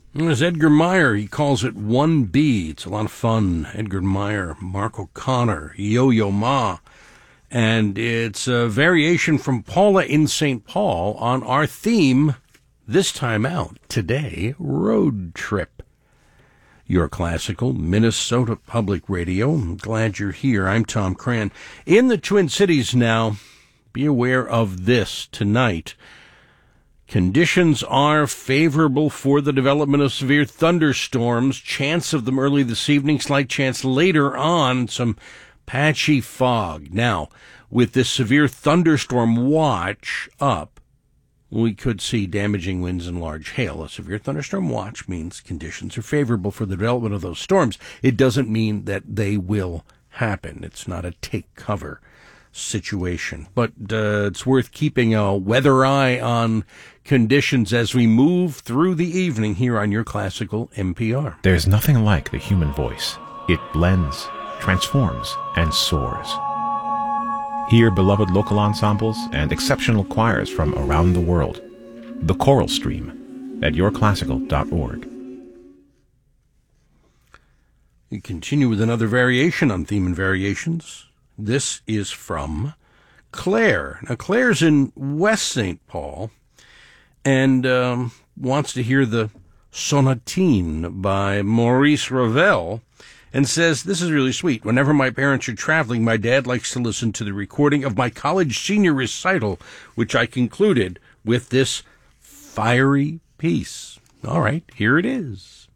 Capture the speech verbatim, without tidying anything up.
There's Edgar Meyer. He calls it one B. It's a lot of fun. Edgar Meyer, Mark O'Connor, Yo-Yo Ma. And it's a variation from Paula in Saint Paul on our theme, this time out, today, Road Trip. Your classical Minnesota Public Radio. I'm glad you're here. I'm Tom Cran. In the Twin Cities now, be aware of this tonight. Conditions are favorable for the development of severe thunderstorms. Chance of them early this evening, slight chance later on, some patchy fog. Now, with this severe thunderstorm watch up, we could see damaging winds and large hail. A severe thunderstorm watch means conditions are favorable for the development of those storms. It doesn't mean that they will happen. It's not a take cover situation. But uh, it's worth keeping a weather eye on conditions as we move through the evening here on your classical N P R. There's nothing like the human voice. It blends, transforms, and soars. Hear beloved local ensembles and exceptional choirs from around the world. The Choral Stream at your classical dot org. We continue with another variation on Theme and Variations. This is from Claire. Now, Claire's in West Saint Paul and um, wants to hear the Sonatine by Maurice Ravel and says, this is really sweet. Whenever my parents are traveling, my dad likes to listen to the recording of my college senior recital, which I concluded with this fiery piece. All right, here it is.